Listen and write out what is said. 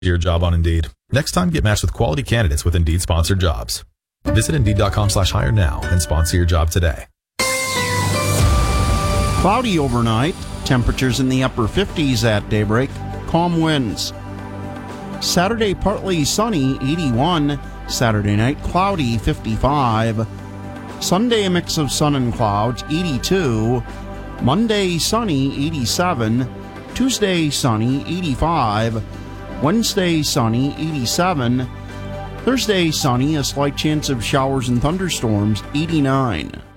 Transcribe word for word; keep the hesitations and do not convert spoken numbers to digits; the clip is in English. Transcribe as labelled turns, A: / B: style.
A: Your job on Indeed. Next time, get matched with quality candidates with Indeed sponsored jobs. Visit Indeed.com slash hire now and sponsor your job today.
B: Cloudy overnight. Temperatures in the upper fifties at daybreak. Calm winds. Saturday, partly sunny, eighty-one. Saturday night, cloudy, fifty-five. Sunday, a mix of sun and clouds, eighty-two. Monday, sunny, eighty-seven. Tuesday, sunny, eighty-five. Wednesday, sunny, eighty-seven. Thursday, sunny, a slight chance of showers and thunderstorms, eighty-nine.